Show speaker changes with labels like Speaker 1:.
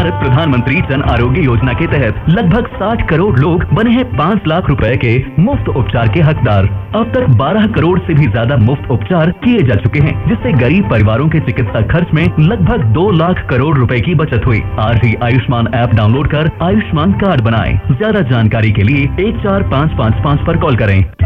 Speaker 1: पर प्रधानमंत्री जन आरोग्य योजना के तहत लगभग 60 करोड़ लोग बने हैं 5 लाख रुपए के मुफ्त उपचार के हकदार। अब तक 12 करोड़ से भी ज्यादा मुफ्त उपचार किए जा चुके हैं, जिससे गरीब परिवारों के चिकित्सा खर्च में लगभग 2 लाख करोड़ रुपए की बचत हुई। आज ही आयुष्मान ऐप डाउनलोड कर आयुष्मान कार्ड बनाएं। ज्यादा जानकारी के लिए 14555 पर कॉल करें।